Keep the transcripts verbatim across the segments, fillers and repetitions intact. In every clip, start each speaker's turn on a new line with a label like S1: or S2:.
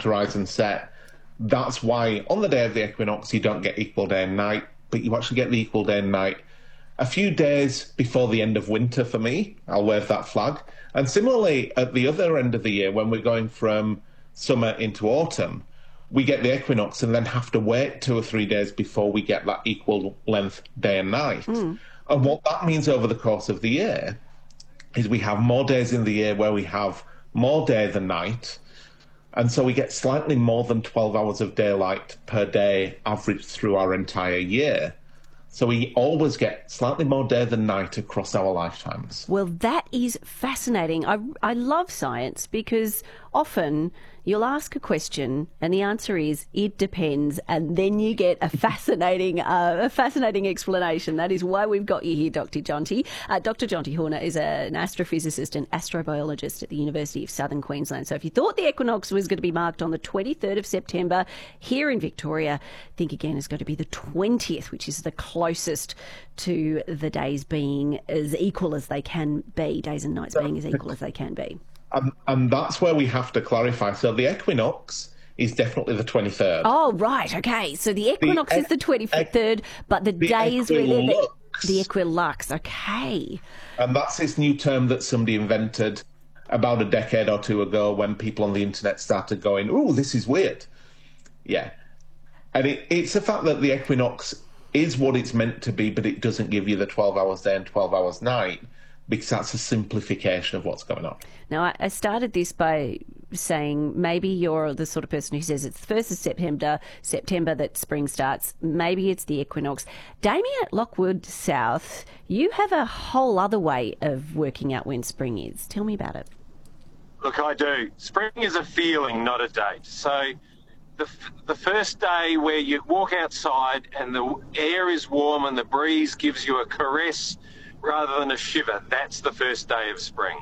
S1: rise and set. That's why on the day of the equinox, you don't get equal day and night, but you actually get the equal day and night a few days before the end of winter for me. I'll wave that flag. And similarly, at the other end of the year, when we're going from summer into autumn, we get the equinox and then have to wait two or three days before we get that equal length day and night. Mm. And what that means over the course of the year is we have more days in the year where we have more day than night. And so we get slightly more than twelve hours of daylight per day averaged through our entire year. So we always get slightly more day than night across our lifetimes.
S2: Well, that is fascinating. I, I love science because often you'll ask a question and the answer is, it depends, and then you get a fascinating uh, a fascinating explanation. That is why we've got you here, Doctor Jonty. Uh, Doctor Jonty Horner is a, an astrophysicist and astrobiologist at the University of Southern Queensland. So if you thought the equinox was going to be marked on the twenty-third of September here in Victoria, think again it's going to be the twentieth, which is the closest to the days being as equal as they can be, days and nights being as equal as they can be.
S1: And, and that's where we have to clarify. So the equinox is definitely the twenty-third.
S2: Oh, right. Okay. So the equinox the, is the twenty-third, but the, the days where the, the equilux. Okay.
S1: And that's this new term that somebody invented about a decade or two ago when people on the internet started going, "Oh, this is weird." Yeah. And it, it's the fact that the equinox is what it's meant to be, but it doesn't give you the twelve hours day and twelve hours night, because that's a simplification of what's going on.
S2: Now, I started this by saying maybe you're the sort of person who says it's the first of September, September that spring starts. Maybe it's the equinox. Damien at Lockwood South, you have a whole other way of working out when spring is. Tell me about it.
S3: Look, I do. Spring is a feeling, not a date. So the, the first day where you walk outside and the air is warm and the breeze gives you a caress rather than a shiver, that's the first day of spring.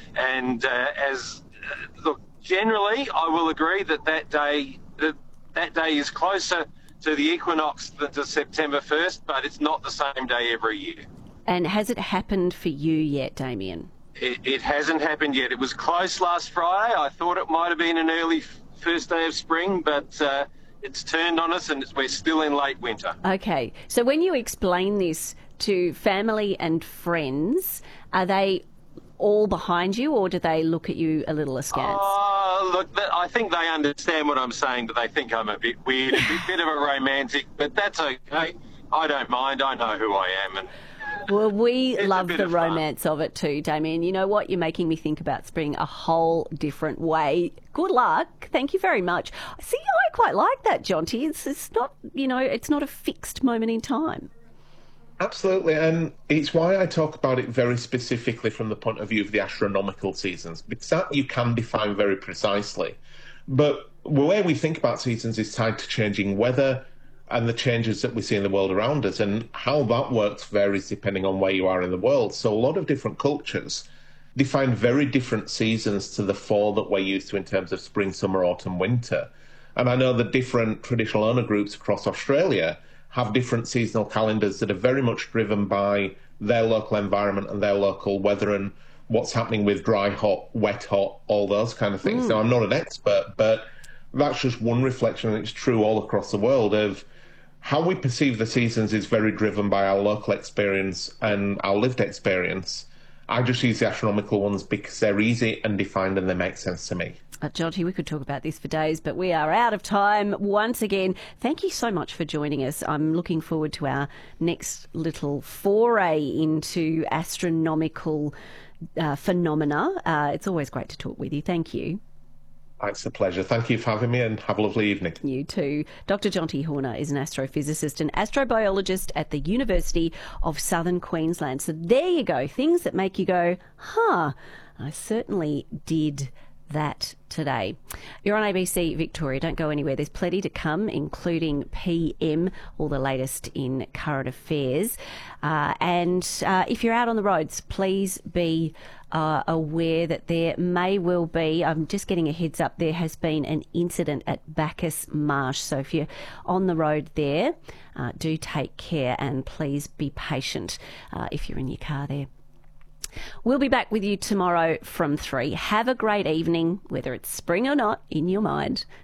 S3: And uh, as uh, look, generally, I will agree that that day that, that day is closer to the equinox than to September first, but it's not the same day every year.
S2: And has it happened for you yet, Damien?
S3: It, it hasn't happened yet. It was close last Friday. I thought it might have been an early f- first day of spring, but uh, it's turned on us and it's, we're still in late winter.
S2: Okay. So when you explain this to family and friends, are they all behind you, or do they look at you a little askance?
S3: Oh, look, I think they understand what I'm saying, but they think I'm a bit weird, a bit, bit of a romantic, but that's okay. I don't mind. I know who I am. And
S2: well, we love the romance of it too, Damien. You know what? You're making me think about spring a whole different way. Good luck. Thank you very much. See, I quite like that, Jonty. It's, it's not, you know, it's not a fixed moment in time.
S1: Absolutely, and it's why I talk about it very specifically from the point of view of the astronomical seasons, because that you can define very precisely. But the way we think about seasons is tied to changing weather and the changes that we see in the world around us, and how that works varies depending on where you are in the world. So a lot of different cultures define very different seasons to the four that we're used to in terms of spring, summer, autumn, winter. And I know the different traditional owner groups across Australia have different seasonal calendars that are very much driven by their local environment and their local weather and what's happening with dry, hot, wet, hot, all those kind of things. Mm. Now, I'm not an expert, but that's just one reflection, and it's true all across the world, of how we perceive the seasons is very driven by our local experience and our lived experience. I just use the astronomical ones because they're easy and defined and they make sense to me.
S2: Uh, Jonty, we could talk about this for days, but we are out of time. Once again, thank you so much for joining us. I'm looking forward to our next little foray into astronomical uh, phenomena. Uh, it's always great to talk with you. Thank you.
S1: It's a pleasure. Thank you for having me, and have a lovely evening.
S2: You too. Doctor Jonty Horner is an astrophysicist and astrobiologist at the University of Southern Queensland. So there you go. Things that make you go, huh, I certainly did that today. You're on A B C Victoria. Don't go anywhere. There's plenty to come, including P M, all the latest in current affairs. Uh, and uh, if you're out on the roads, please be uh, aware that there may well be, I'm just getting a heads up, there has been an incident at Bacchus Marsh. So if you're on the road there, uh, do take care and please be patient uh, if you're in your car there. We'll be back with you tomorrow from three. Have a great evening, whether it's spring or not, in your mind.